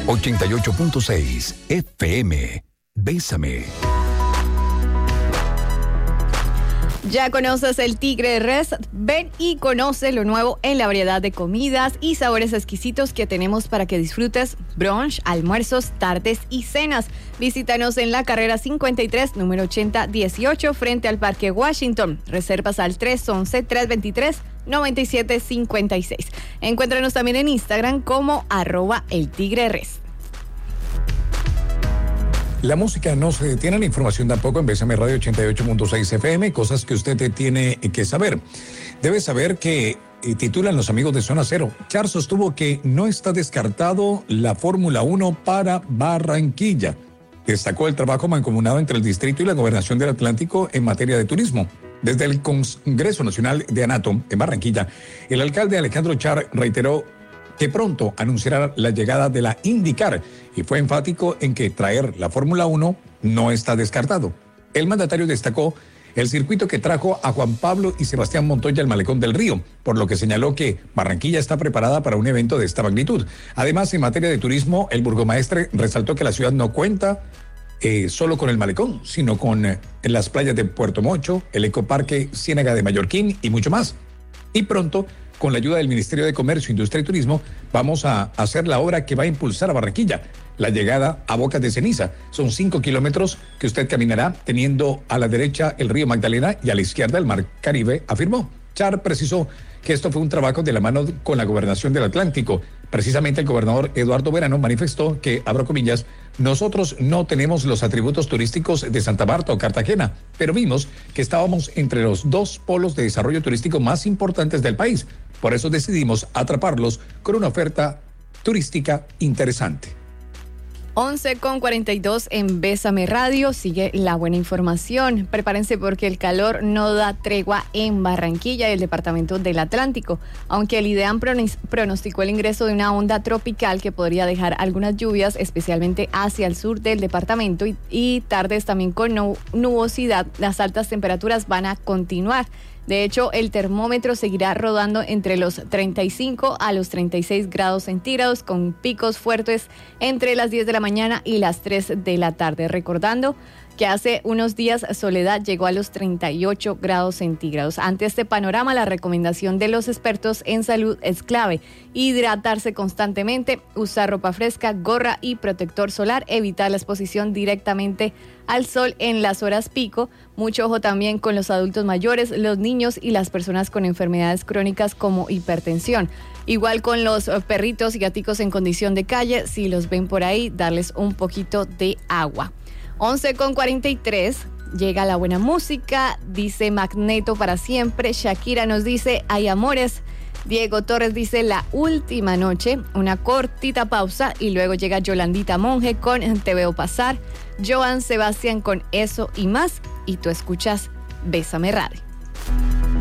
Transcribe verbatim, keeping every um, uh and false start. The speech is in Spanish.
ochenta y ocho punto seis F M. Bésame. ¿Ya conoces el Tigre Res? Ven y conoce lo nuevo en la variedad de comidas y sabores exquisitos que tenemos para que disfrutes brunch, almuerzos, tardes y cenas. Visítanos en la carrera cincuenta y tres, número ochenta dieciocho, frente al Parque Washington. Reservas al tres once, tres veintitrés, noventa y siete cincuenta y seis. Encuéntranos también en Instagram como arroba el Tigre Res. La música no se detiene, la información tampoco en Bésame Radio ochenta y ocho punto seis F M, cosas que usted tiene que saber. Debe saber que eh, titulan los amigos de Zona Cero. Char sostuvo que no está descartado la Fórmula uno para Barranquilla. Destacó el trabajo mancomunado entre el distrito y la gobernación del Atlántico en materia de turismo. Desde el Congreso Nacional de Anato, en Barranquilla, el alcalde Alejandro Char reiteró que pronto anunciará la llegada de la IndyCar y fue enfático en que traer la Fórmula uno no está descartado. El mandatario destacó el circuito que trajo a Juan Pablo y Sebastián Montoya al Malecón del Río, por lo que señaló que Barranquilla está preparada para un evento de esta magnitud. Además, en materia de turismo, el burgomaestre resaltó que la ciudad no cuenta eh, solo con el Malecón, sino con eh, las playas de Puerto Mocho, el Ecoparque Ciénaga de Mallorquín y mucho más. Y pronto, con la ayuda del Ministerio de Comercio, Industria y Turismo, vamos a hacer la obra que va a impulsar a Barranquilla, la llegada a Bocas de Ceniza. Son cinco kilómetros que usted caminará teniendo a la derecha el río Magdalena y a la izquierda el mar Caribe, afirmó. Char precisó que esto fue un trabajo de la mano con la gobernación del Atlántico. Precisamente el gobernador Eduardo Verano manifestó que, abro comillas, nosotros no tenemos los atributos turísticos de Santa Marta o Cartagena, pero vimos que estábamos entre los dos polos de desarrollo turístico más importantes del país. Por eso decidimos atraparlos con una oferta turística interesante. once con cuarenta y dos en Bésame Radio. Sigue la buena información. Prepárense porque el calor no da tregua en Barranquilla y el departamento del Atlántico. Aunque el IDEAM pronosticó el ingreso de una onda tropical que podría dejar algunas lluvias, especialmente hacia el sur del departamento y, y tardes también con nubosidad, las altas temperaturas van a continuar. De hecho, el termómetro seguirá rodando entre los treinta y cinco a los treinta y seis grados centígrados, con picos fuertes entre las diez de la mañana y las tres de la tarde. Recordando que hace unos días Soledad llegó a los treinta y ocho grados centígrados. Ante este panorama, la recomendación de los expertos en salud es clave: hidratarse constantemente, usar ropa fresca, gorra y protector solar, evitar la exposición directamente al sol en las horas pico. Mucho ojo también con los adultos mayores, los niños y las personas con enfermedades crónicas como hipertensión. Igual con los perritos y gaticos en condición de calle, si los ven por ahí, darles un poquito de agua. once con cuarenta y tres, llega la buena música, dice Magneto para siempre. Shakira nos dice hay amores. Diego Torres dice la última noche, una cortita pausa y luego llega Yolandita Monge con Te veo pasar, Joan Sebastián con Eso y más, y tú escuchas Bésame Radio.